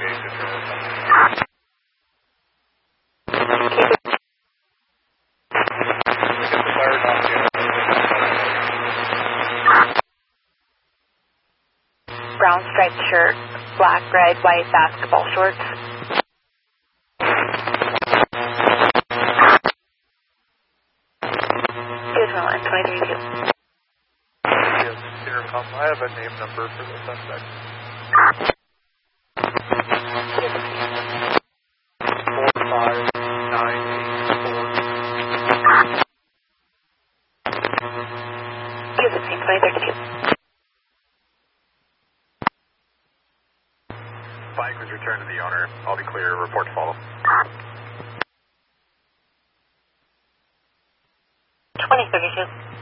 Brown striped shirt, black, red, white basketball shorts. Gizmo and 23-2. Yes, Intercom, I have a name number for the suspect. 45984. Gizmo 2032. Bike was returned to the owner. I'll be clear. Report to follow. 2032.